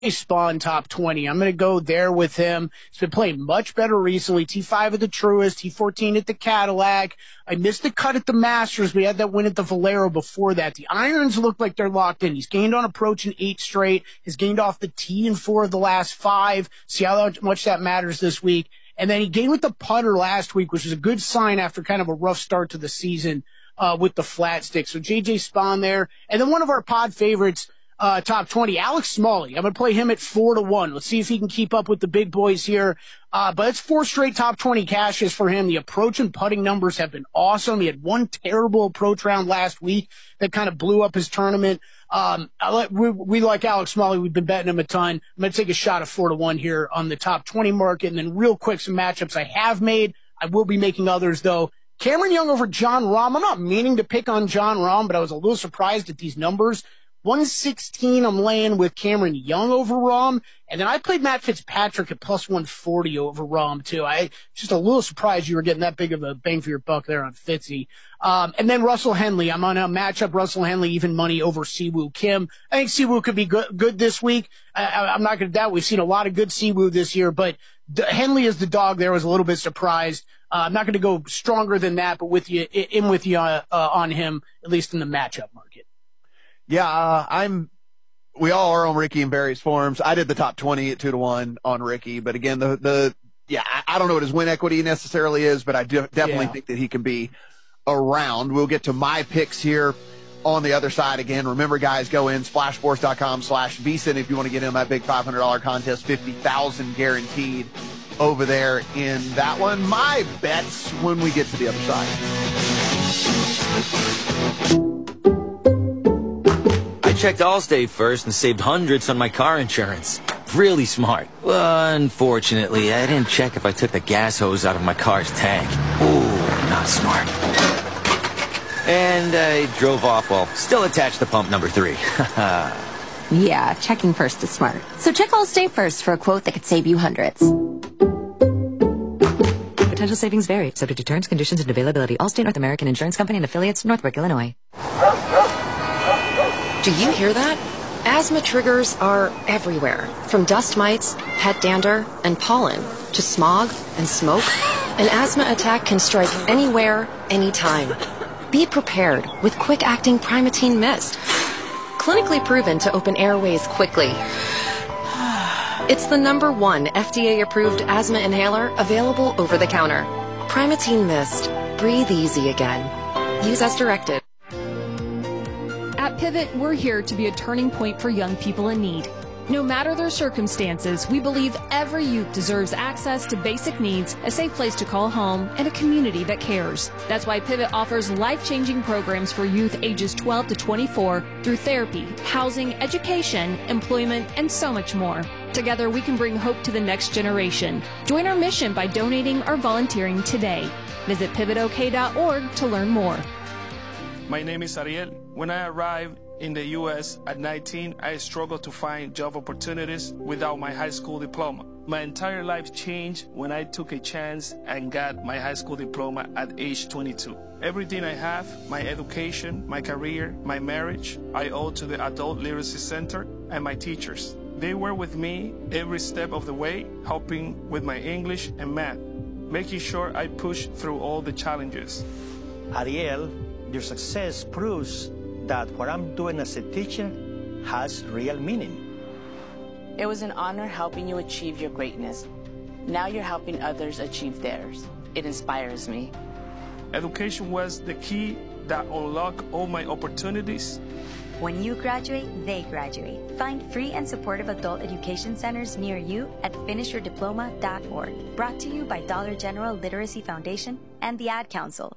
Spawn top 20. I'm going to go there with him. He's been playing much better recently. T5 at the Truist, T14 at the Cadillac. I missed the cut at the Masters. We had that win at the Valero before that. The irons look like they're locked in. He's gained on approach in 8 straight. He's gained off the tee in 4 of the last 5. See how much that matters this week. And then he gained with the putter last week, which is a good sign after kind of a rough start to the season with the flat stick. So JJ Spawn there. And then one of our pod favorites, top 20, Alex Smalley. I'm going to play him at 4-1. Let's see if he can keep up with the big boys here. But it's 4 straight top 20 cashes for him. The approach and putting numbers have been awesome. He had one terrible approach round last week that kind of blew up his tournament. We like Alex Smalley. We've been betting him a ton. I'm going to take a shot at 4-1 here on the top 20 market. And then real quick, some matchups I have made. I will be making others though. Cameron Young over Jon Rahm. I'm not meaning to pick on Jon Rahm, but I was a little surprised at these numbers. 116, I'm laying with Cameron Young over Rahm. And then I played Matt Fitzpatrick at plus 140 over Rahm, too. I just a little surprised you were getting that big of a bang for your buck there on Fitzy. And then Russell Henley. I'm on a matchup Russell Henley, even money over Siwoo Kim. I think Siwoo could be good this week. I'm not going to doubt we've seen a lot of good Siwoo this year, but Henley is the dog there. I was a little bit surprised. I'm not going to go stronger than that, but with you on him, at least in the matchup market. Yeah, we all are on Ricky and Barry's forums. I did the top 20 at 2-1 on Ricky, but again, I don't know what his win equity necessarily is, but I definitely think that he can be around. We'll get to my picks here on the other side again. Remember, guys, go in splashsports.com/VSiN if you want to get in that big $500 contest, 50,000 guaranteed over there in that one. My bets when we get to the other side. I checked Allstate first and saved hundreds on my car insurance. Really smart. Unfortunately, I didn't check if I took the gas hose out of my car's tank. Ooh, not smart. And I drove off while still attached to pump number 3. Yeah, checking first is smart. So check Allstate first for a quote that could save you hundreds. Potential savings vary, subject to terms, conditions, and availability. Allstate North American Insurance Company and affiliates, Northbrook, Illinois. Do you hear that? Asthma triggers are everywhere. From dust mites, pet dander, and pollen, to smog and smoke. An asthma attack can strike anywhere, anytime. Be prepared with quick-acting Primatene Mist. Clinically proven to open airways quickly. It's the #1 FDA-approved asthma inhaler available over the counter. Primatene Mist. Breathe easy again. Use as directed. At Pivot, we're here to be a turning point for young people in need. No matter their circumstances, we believe every youth deserves access to basic needs, a safe place to call home, and a community that cares. That's why Pivot offers life-changing programs for youth ages 12 to 24 through therapy, housing, education, employment, and so much more. Together, we can bring hope to the next generation. Join our mission by donating or volunteering today. Visit pivotok.org to learn more. My name is Ariel. When I arrived in the U.S. at 19, I struggled to find job opportunities without my high school diploma. My entire life changed when I took a chance and got my high school diploma at age 22. Everything I have, my education, my career, my marriage, I owe to the Adult Literacy Center and my teachers. They were with me every step of the way, helping with my English and math, making sure I pushed through all the challenges. Ariel, your success proves that what I'm doing as a teacher has real meaning. It was an honor helping you achieve your greatness. Now you're helping others achieve theirs. It inspires me. Education was the key that unlocked all my opportunities. When you graduate, they graduate. Find free and supportive adult education centers near you at finishyourdiploma.org. Brought to you by Dollar General Literacy Foundation and the Ad Council.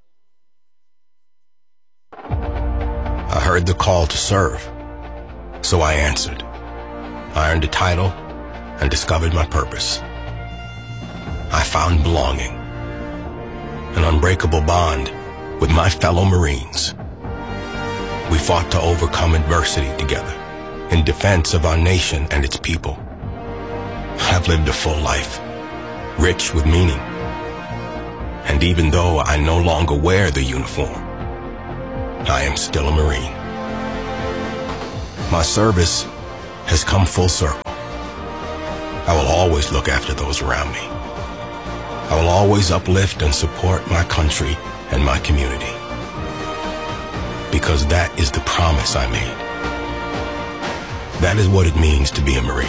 I heard the call to serve, so I answered. I earned a title and discovered my purpose. I found belonging, an unbreakable bond with my fellow Marines. We fought to overcome adversity together in defense of our nation and its people. I've lived a full life, rich with meaning. And even though I no longer wear the uniform, I am still a Marine. My service has come full circle. I will always look after those around me. I will always uplift and support my country and my community. Because that is the promise I made. That is what it means to be a Marine.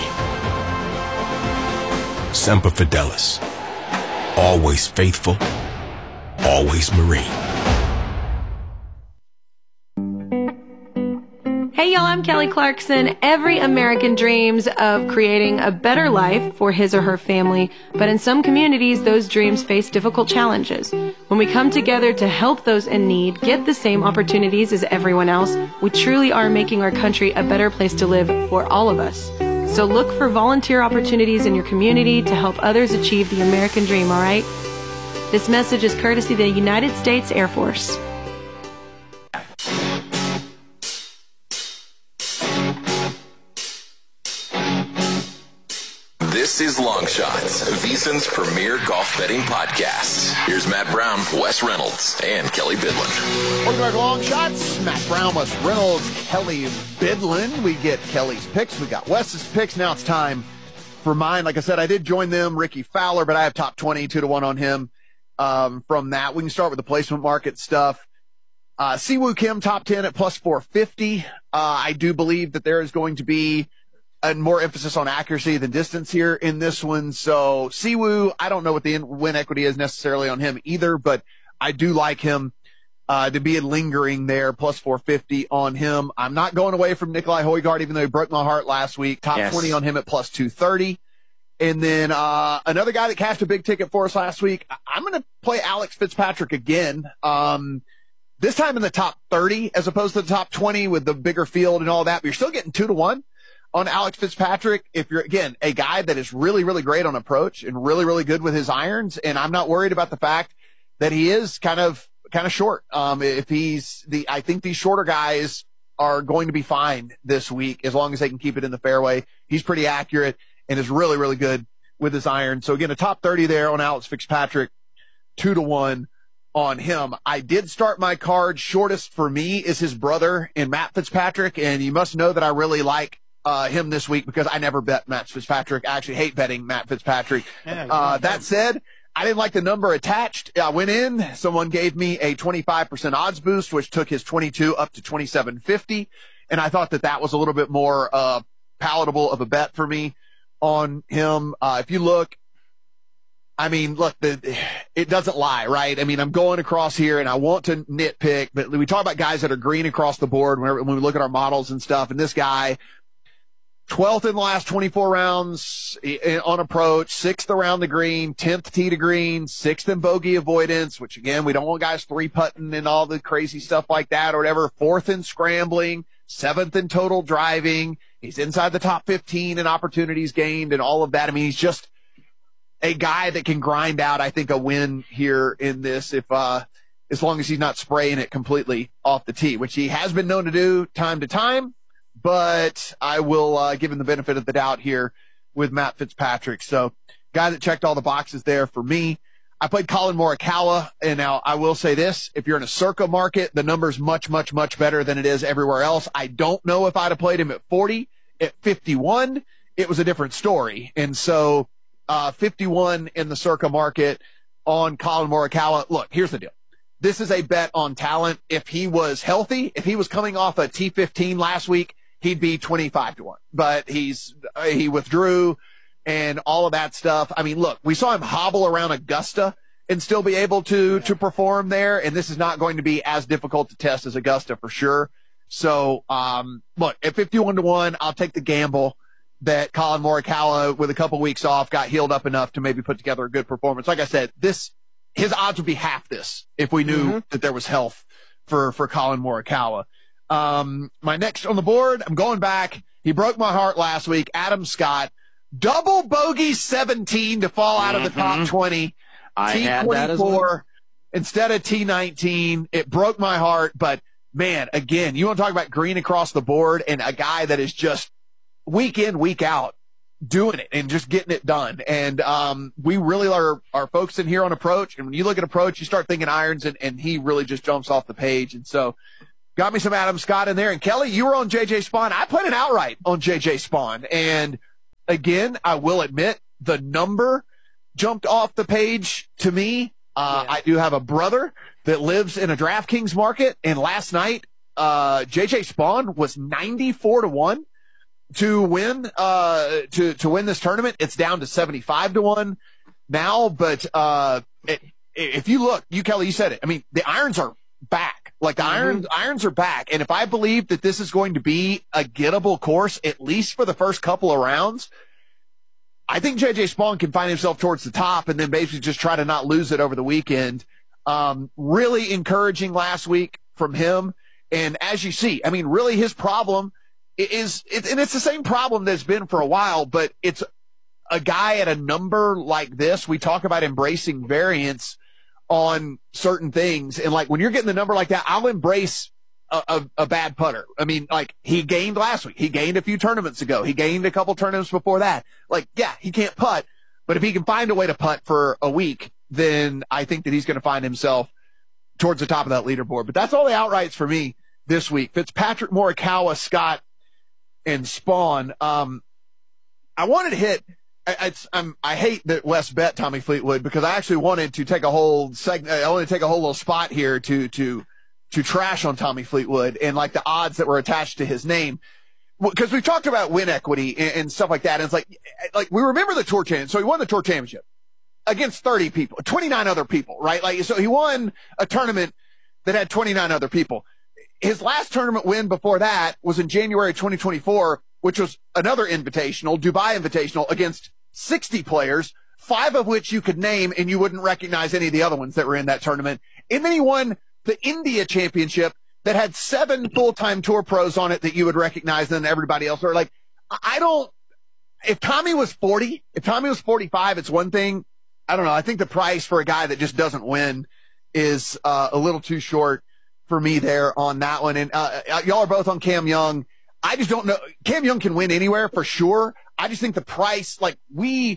Semper Fidelis. Always faithful, always Marine. Hey y'all, I'm Kelly Clarkson. Every American dreams of creating a better life for his or her family, but in some communities, those dreams face difficult challenges. When we come together to help those in need get the same opportunities as everyone else, we truly are making our country a better place to live for all of us. So look for volunteer opportunities in your community to help others achieve the American dream, all right? This message is courtesy of the United States Air Force. This is Long Shots, VSiN's premier golf betting podcast. Here's Matt Brown, Wes Reynolds, and Kelly Bidlin. Welcome back to Long Shots. Matt Brown, Wes Reynolds, Kelly Bidlin. We get Kelly's picks. We got Wes's picks. Now it's time for mine. Like I said, I did join them, Ricky Fowler, but I have top 20, 2-1 on him. From that, we can start with the placement market stuff. Siwoo Kim, top 10 at plus 450. I do believe that there is going to be and more emphasis on accuracy than distance here in this one. So Siwoo, I don't know what the win equity is necessarily on him either, but I do like him to be lingering there, plus 450 on him. I'm not going away from Nikolai Højgaard, even though he broke my heart last week. Top 20 on him at plus 230. And then another guy that cashed a big ticket for us last week, I'm going to play Alex Fitzpatrick again. This time in the top 30 as opposed to the top 20 with the bigger field and all that, but you're still getting 2-1. On Alex Fitzpatrick, if you're, again, a guy that is really, really great on approach and really, really good with his irons, and I'm not worried about the fact that he is kind of short. If I think these shorter guys are going to be fine this week as long as they can keep it in the fairway. He's pretty accurate and is really, really good with his iron. So again, a top 30 there on Alex Fitzpatrick, 2-1 on him. I did start my card. Shortest for me is his brother in Matt Fitzpatrick, and you must know that I really like him this week because I never bet Matt Fitzpatrick. I actually hate betting Matt Fitzpatrick. That said, I didn't like the number attached. I went in. Someone gave me a 25% odds boost, which took his 22 up to 2750. And I thought that was a little bit more palatable of a bet for me on him. If you look, I mean, look, it doesn't lie, right? I mean, I'm going across here and I want to nitpick, but we talk about guys that are green across the board when we look at our models and stuff. And this guy, 12th in the last 24 rounds on approach, 6th around the green, 10th tee to green, 6th in bogey avoidance, which again, we don't want guys 3-putting and all the crazy stuff like that or whatever. 4th in scrambling, 7th in total driving. He's inside the top 15 in opportunities gained and all of that. I mean, he's just a guy that can grind out, I think, a win here in this if, as long as he's not spraying it completely off the tee, which he has been known to do time to time. But I will give him the benefit of the doubt here with Matt Fitzpatrick. So guy that checked all the boxes there for me. I played Colin Morikawa, and now I will say this. If you're in a Circa market, the number's much, much, much better than it is everywhere else. I don't know if I'd have played him at 40. At 51, it was a different story. And so 51 in the Circa market on Colin Morikawa. Look, here's the deal. This is a bet on talent. If he was healthy, if he was coming off a T15 last week, he'd be 25-1, but he withdrew and all of that stuff. I mean, look, we saw him hobble around Augusta and still be able to perform there. And this is not going to be as difficult to test as Augusta for sure. So, look, at 51-1, I'll take the gamble that Colin Morikawa with a couple weeks off got healed up enough to maybe put together a good performance. Like I said, his odds would be half this if we knew that there was health for Colin Morikawa. My next on the board, I'm going back. He broke my heart last week. Adam Scott, double bogey 17 to fall out of the top 20. I had that as well. Instead of T19. It broke my heart, but man, again, you want to talk about green across the board and a guy that is just week in, week out doing it and just getting it done. And we really are focusing here on approach. And when you look at approach, you start thinking irons, and he really just jumps off the page. And so got me some Adam Scott in there. And Kelly, you were on J.J. Spaun. I put an outright on J.J. Spaun. And again, I will admit the number jumped off the page to me. I do have a brother that lives in a DraftKings market. And last night, J.J. Spaun was 94-1 to win, to win this tournament. It's down to 75-1 now. But, if you look, Kelly, you said it. I mean, the irons are back. Like the irons are back. And if I believe that this is going to be a gettable course, at least for the first couple of rounds, I think J.J. Spaun can find himself towards the top and then basically just try to not lose it over the weekend. Really encouraging last week from him. And as you see, I mean, really his problem is, and it's the same problem that's been for a while, but it's a guy at a number like this. We talk about embracing variance on certain things. And like when you're getting the number like that, I'll embrace a bad putter. I mean, like he gained last week. He gained a few tournaments ago. He gained a couple tournaments before that. Like, yeah, he can't putt, but if he can find a way to putt for a week, then I think that he's going to find himself towards the top of that leaderboard. But that's all the outrights for me this week. Fitzpatrick, Morikawa, Scott, and Spaun. I wanted to hit, I hate that Wes bet Tommy Fleetwood because I actually wanted to take a whole segment. I wanted to take a whole little spot here to trash on Tommy Fleetwood and like the odds that were attached to his name. Because we've talked about win equity and stuff like that. And it's like we remember the tour championship. So he won the tour championship against 30 people, 29 other people, right? Like, so he won a tournament that had 29 other people. His last tournament win before that was in January 2024, which was another invitational, Dubai Invitational, against 60 players, 5 of which you could name and you wouldn't recognize any of the other ones that were in that tournament. And then he won the India Championship that had 7 full-time tour pros on it that you would recognize than everybody else. Or like, if Tommy was 40, if Tommy was 45, it's one thing. I don't know. I think the price for a guy that just doesn't win is a little too short for me there on that one. And y'all are both on Cam Young. I just don't know. Cam Young can win anywhere for sure. I just think the price, like we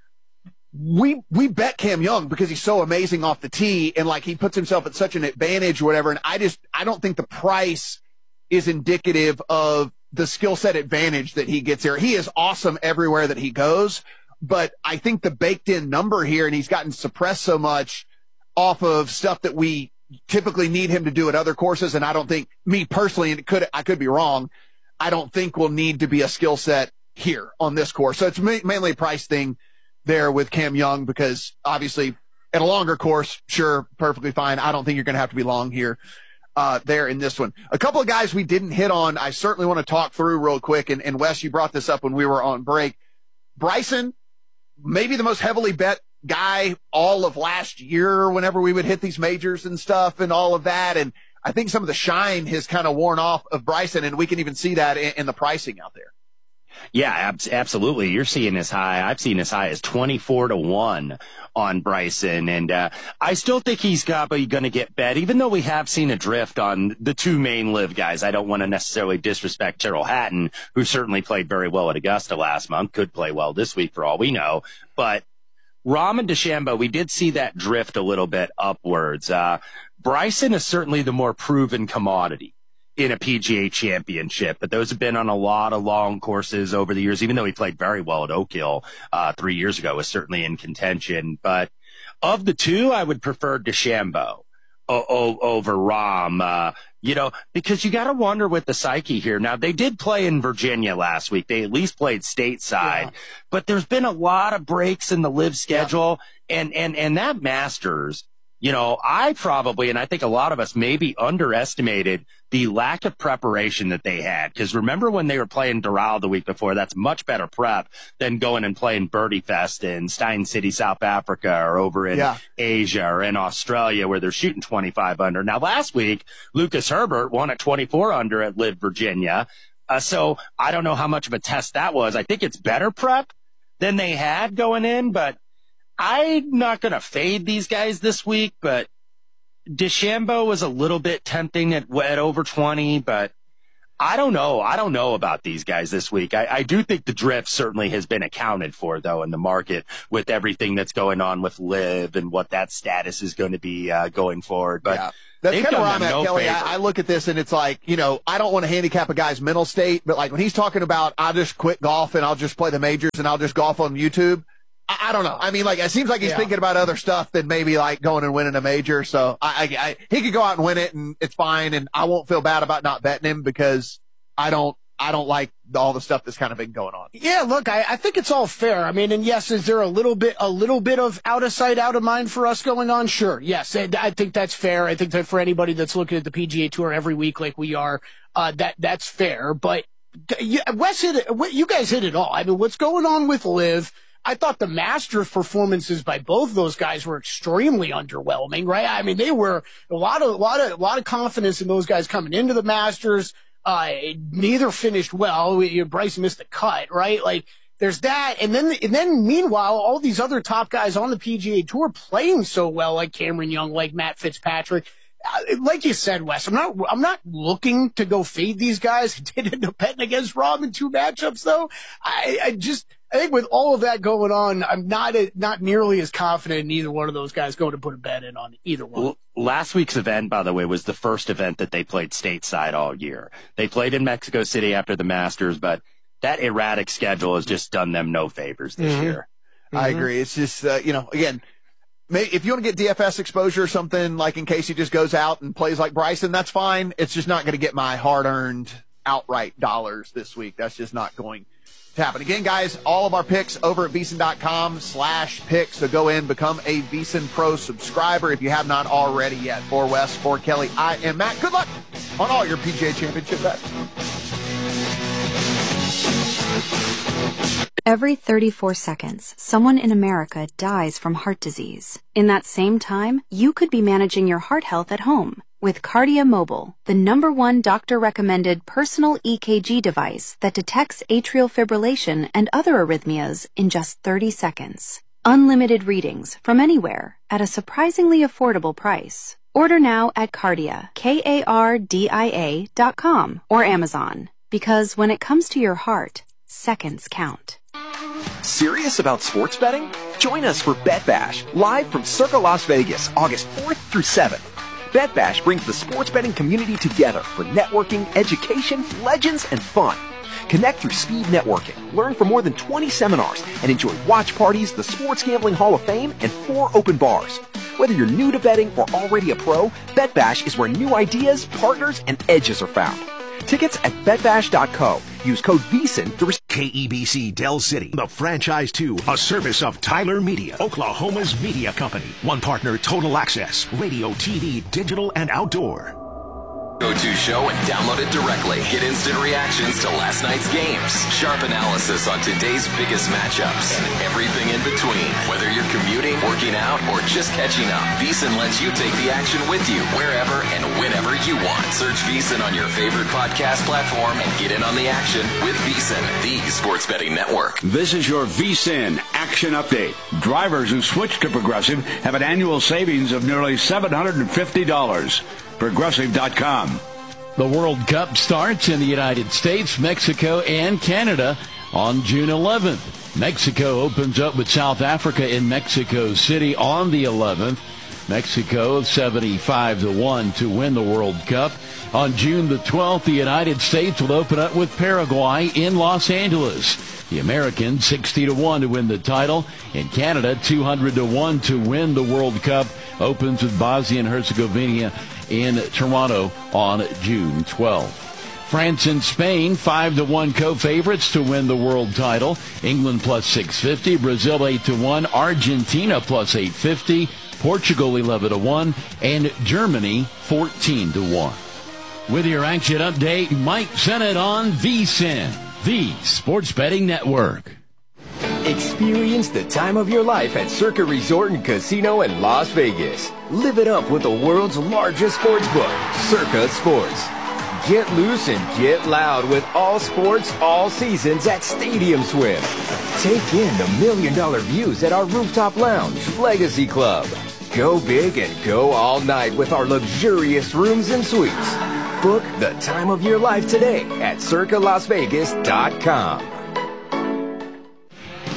bet Cam Young because he's so amazing off the tee and like he puts himself at such an advantage or whatever. And I don't think the price is indicative of the skill set advantage that he gets here. He is awesome everywhere that he goes, but I think the baked in number here, and he's gotten suppressed so much off of stuff that we typically need him to do at other courses. And I don't think, me personally, and I could be wrong, I don't think will need to be a skill set here on this course. So it's mainly a price thing there with Cam Young, because obviously at a longer course, sure, perfectly fine. I don't think you're going to have to be long here, there in this one. A couple of guys we didn't hit on, I certainly want to talk through real quick. And Wes, you brought this up when we were on break. Bryson, maybe the most heavily bet guy all of last year whenever we would hit these majors and stuff and all of that. And I think some of the shine has kind of worn off of Bryson, and we can even see that in the pricing out there. Yeah, absolutely. You're seeing as high. I've seen as high as 24-1 on Bryson. And I still think he's probably going to get bet, even though we have seen a drift on the 2 main live guys. I don't want to necessarily disrespect Tyrrell Hatton, who certainly played very well at Augusta last month, could play well this week for all we know. But Rahm and DeChambeau, we did see that drift a little bit upwards. Bryson is certainly the more proven commodity in a PGA championship, but those have been on a lot of long courses over the years, even though he played very well at Oak Hill 3 years ago, was certainly in contention. But of the 2, I would prefer DeChambeau over Rahm, because you got to wonder with the psyche here. Now, they did play in Virginia last week. They at least played stateside, but there's been a lot of breaks in the live schedule, and that Masters, I probably, and I think a lot of us maybe underestimated the lack of preparation that they had. Because remember when they were playing Doral the week before, that's much better prep than going and playing Birdie Fest in Stein City, South Africa, or over in Asia or in Australia where they're shooting 25 under. Now, last week, Lucas Herbert won at 24 under at Live Virginia. So I don't know how much of a test that was. I think it's better prep than they had going in, but I'm not going to fade these guys this week, but DeChambeau was a little bit tempting at over 20, but I don't know. I don't know about these guys this week. I do think the drift certainly has been accounted for, though, in the market with everything that's going on with Liv and what that status is going to be going forward. But That's They've kind of done where I'm them at, no Kelly. favor. I look at this and it's like, I don't want to handicap a guy's mental state, but like when he's talking about, I'll just quit golf and I'll just play the majors and I'll just golf on YouTube. I don't know. I mean, like, it seems like he's thinking about other stuff than maybe like going and winning a major. So he could go out and win it and it's fine. And I won't feel bad about not betting him because I don't like all the stuff that's kind of been going on. Yeah, look, I think it's all fair. I mean, and yes, is there a little bit of out of sight, out of mind for us going on? Sure. Yes. I think that's fair. I think that for anybody that's looking at the PGA Tour every week like we are, that's fair. But Wes hit it. You guys hit it all. I mean, what's going on with LIV? I thought the Masters performances by both those guys were extremely underwhelming, right? I mean, they were a lot of confidence in those guys coming into the Masters. Neither finished well. Bryce missed the cut, right? Like, there's that. And then meanwhile, all these other top guys on the PGA Tour playing so well, like Cameron Young, like Matt Fitzpatrick. Like you said, Wes, I'm not looking to go fade these guys. I did end up betting against Rob in 2 matchups, though. I think with all of that going on, I'm not nearly as confident in either one of those guys going to put a bet in on either one. Well, last week's event, by the way, was the first event that they played stateside all year. They played in Mexico City after the Masters, but that erratic schedule has just done them no favors this year. I agree. It's just, again, if you want to get DFS exposure or something, like in case he just goes out and plays like Bryson, that's fine. It's just not going to get my hard-earned outright dollars this week. That's just not going to happen. Again, guys, all of our picks over at VSiN.com/picks. So go in, become a VSiN Pro subscriber if you have not already yet. For Wes, for Kelly, I am Matt. Good luck on all your PGA Championship bets. Every 34 seconds, someone in America dies from heart disease. In that same time, you could be managing your heart health at home with Cardia Mobile, the #1 doctor-recommended personal EKG device that detects atrial fibrillation and other arrhythmias in just 30 seconds. Unlimited readings from anywhere at a surprisingly affordable price. Order now at Cardia, KARDIA.com or Amazon. Because when it comes to your heart, seconds count. Serious about sports betting? Join us for Bet Bash, live from Circa Las Vegas, August 4th through 7th. Bet Bash brings the sports betting community together for networking, education, legends, and fun. Connect through speed networking, learn from more than 20 seminars, and enjoy watch parties, the Sports Gambling Hall of Fame, and 4 open bars. Whether you're new to betting or already a pro, Bet Bash is where new ideas, partners, and edges are found. Tickets at betbash.co. Use code VSiN to KEBC Del City, the Franchise 2, a service of Tyler Media, Oklahoma's media company. One partner, Total Access, radio, TV, digital, and outdoor. Go-to show and download it directly. Get instant reactions to last night's games, sharp analysis on today's biggest matchups, and everything in between. Whether you're commuting, working out, or just catching up, VSiN lets you take the action with you wherever and whenever you want. Search VSiN on your favorite podcast platform and get in on the action with VSiN, the sports betting network. This is your VSiN Action Update. Drivers who switch to Progressive have an annual savings of nearly $750. Progressive.com. The World Cup starts in the United States, Mexico, and Canada on June 11th. Mexico opens up with South Africa in Mexico City on the 11th. Mexico 75-1 to win the World Cup. On June the 12th, the United States will open up with Paraguay in Los Angeles. The Americans 60-1 to win the title. In Canada, 200-1 to win the World Cup. Opens with Bosnia and Herzegovina in Toronto on June 12th. France and Spain, 5-1 co-favorites to win the world title. England plus 650, Brazil 8-1, Argentina plus 850, Portugal 11-1, and Germany 14-1. With your action update, Mike Sennett on VSiN, the sports betting network. Experience the time of your life at Circa Resort and Casino in Las Vegas. Live it up with the world's largest sports book, Circa Sports. Get loose and get loud with all sports, all seasons at Stadium Swim. Take in the $1 million views at our rooftop lounge, Legacy Club. Go big and go all night with our luxurious rooms and suites. Book the time of your life today at CircaLasVegas.com.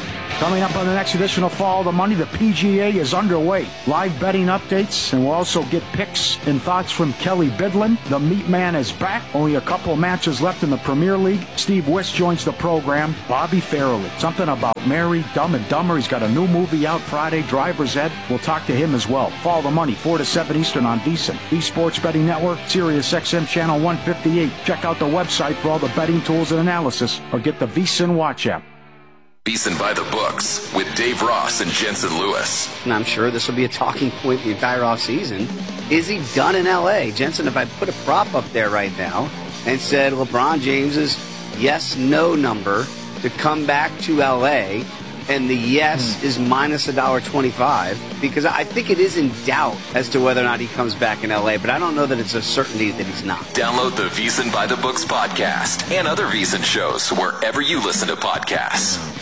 Coming up on the next edition of Follow the Money, the PGA is underway. Live betting updates, and we'll also get picks and thoughts from Kelly Bidlin. The Meat Man is back. Only a couple of matches left in the Premier League. Steve Wiss joins the program. Bobby Farrelly. Something about Mary, Dumb and Dumber. He's got a new movie out Friday, Driver's Ed. We'll talk to him as well. Follow the Money, 4 to 7 Eastern on VSiN, the Sports Betting Network, Sirius XM Channel 158. Check out the website for all the betting tools and analysis, or get the VSiN Watch app. VSiN by the Books with Dave Ross and Jensen Lewis. And I'm sure this will be a talking point the entire offseason. Is he done in L.A.? Jensen, if I put a prop up there right now and said LeBron James's yes-no number to come back to L.A., and the yes is minus $1.25, because I think it is in doubt as to whether or not he comes back in L.A., but I don't know that it's a certainty that he's not. Download the VSiN by the Books podcast and other VSiN shows wherever you listen to podcasts.